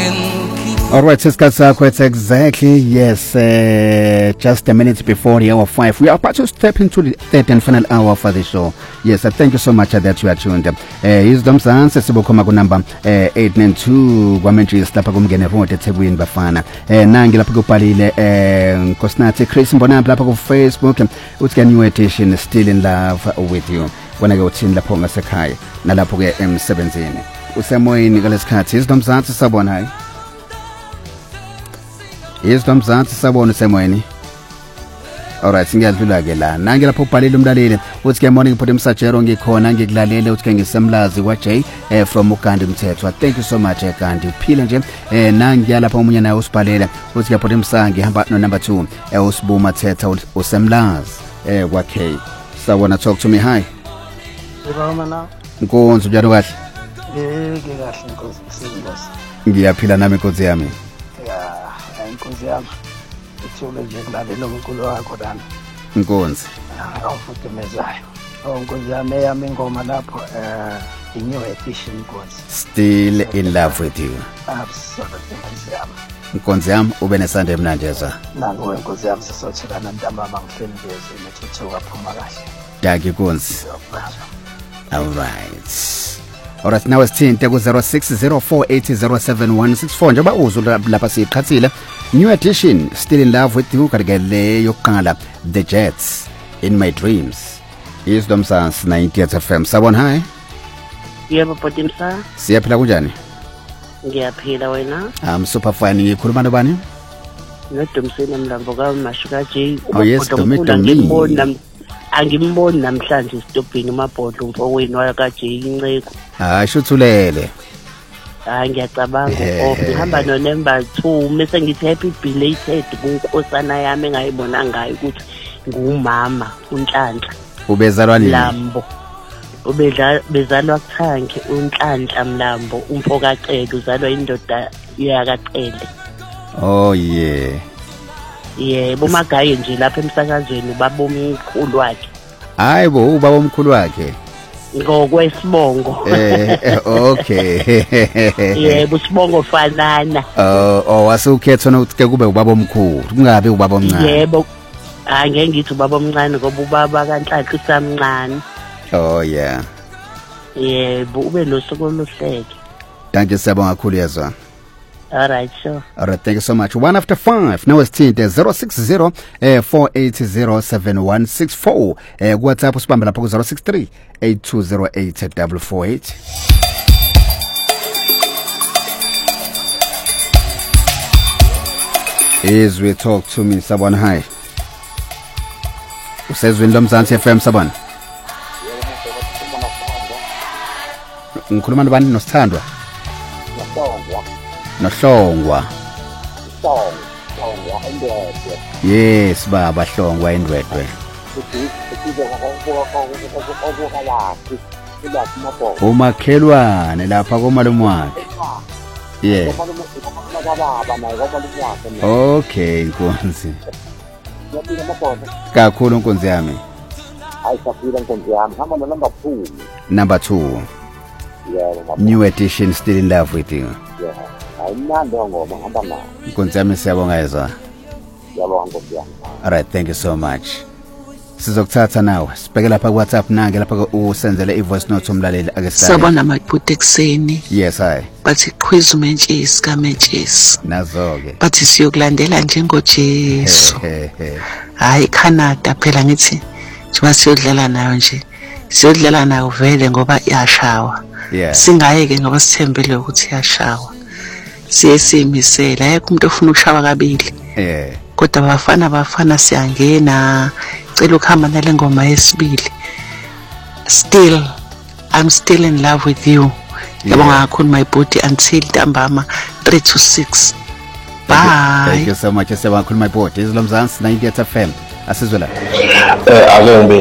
All right, Siskasako, it's exactly, yes, just a minute before the hour 5. We are about to step into the third and final hour for the show. Yes, thank you so much that you are tuned. Wisdom Sans, Sibokoma number 892, Guamentis, Lapagum Road, Tebuin Bafana, Nangila Pagopalile, Cosnati, Chris Bonam, Lapago Facebook, Utkan New Edition, Still in Love with You. When I go to Laponga Sakai, Nalapoga M17. Usamoy Nicholas Katz, Wisdom Sans, Sabonai. Wisdom Sans, Sabon Samoini. Alright, singiyadlula ke la nangela phophalile umlaleli uthi ke morning put emsajero ngikhona ngikulalele uthi ke ngisemlazi kwa J from uGandhi Mthethwa. Thank you so much Gandhi uphile nje nangiyala lapha umunye naye usibhalela uthi ke put emsangi hamba no number 2 usibuma Thetha usemlazi kwa K. Sawona talk to me. Hi Ibama na Nkonzo njalo kahle ke kahle Nkonzo singosi ngiyaphila nami Nkonzo yami Nkonzo yami Ithule nje kulalela uNkulunkulu wakho dana Nkonzo awufudumezayo Nkonzo yami ingoma lapho new edition Nkonzo Still in Love with You. Absolutely Nkonzo yami Nkonzo yami ube nesande emnandeza nangu Nkonzo yami sisothelana ntambama ngihleli beze nethuthuka phuma kahle Yaki Nkonzo. All right. Alright, now it's 10 ku 0604807164 njengoba uzulu lapha siqhathile new edition Still in Love with You kadikele yokuqala The Jets In My Dreams. Wisdom Sans 90 FM. Sabona hi. Yebo Podimsa. Siyaphila kunjani? Ngiyaphila wena? Super fine. Ngikhuluma nobani? NoDumsile Mlambo kaMashuka J. Oh yes, Domi. Angimboni namhlanje isitobhini uMabhodlo umfowenu wakaJ Inceko. Shuthulele. Ngiyacabanga ngihamba no number 2 mase ngithi happy belated kunkosana yami engayibona ngayo ukuthi ngumama uNhlanhla. Ubezalwa nini? Mlambo. Bezalwa kuThanke uNhlanhla Mlambo umfokacele uzalwa indoda yakacele. Oh yeah. Yebo magaye nje lapha emsakazweni ubaba omkhulu wakhe. Hayibo ubaba omkhulu wakhe. Ngokwesibongo. Okay. Yebo sibongo fanana. Wasukhetha ukuthi kube ubaba omkhulu kungabe ubaba omncane. Yebo. Angeke ngithi ubaba omncane ngoba ubaba kaNhlanhla usamncane. Oh yeah. Yebo ube nosuku oluhleke. Thank you siyabonga kakhulu yazwa. All right, sure. All right, thank you so much. 1 after 5. Now it's 10 060 4807164. WhatsApp usibambe lapho ku 063 8208 As we talk to me, Sabon hi. Usezweni loMzansi FM Sabon. Ngikhuluma nobani noSithandwa? Nohlongwa. Yes baba Hlongwa Indwedwe. Umakhelwane lapha komalume wakhe. Yeah. Okay Nkonzi. Kakhulu Nkonzi yami. Ayisaphila Nkonzi yami hamba no number 2. Number 2. Yeah. New edition Still in Love with You. Yeah. Ayimnandi ngoma hamba nayo. Nkonzi yami siyabonga yezwa. Yabonga Nkonzi yami. All right, thank you so much. Sizokuthatha nawe. Sibheke lapha ku WhatsApp nange lapha usenzele ivoice note umlaleli ake sale. Sabona mayiphuthe ekseni. Yes hi. Bathi quiz umentshisi kaMentshisi. Nazo ke. Bathi siyokulandela njengoJesu. Hayi Canada phela ngithi njengoba siyodlala nayo nje. Siyodlala nayo vele ngoba iyashawa. Yeah. Singayeke ngoba sithembele ukuthi iyashawa. Siyemisela ayekho umuntu ofuna ukushawa kabili. Kodwa bafana siyangena cela ukuhamba nale ngoma yesibili. Still I'm still in love with you. Yabonga kakhulu my body until ntambama 3 to 6. Bye. Thank you so much. Siyabonga kakhulu my body. Izolo Mzansi 90 FM. Asizwe la. Ake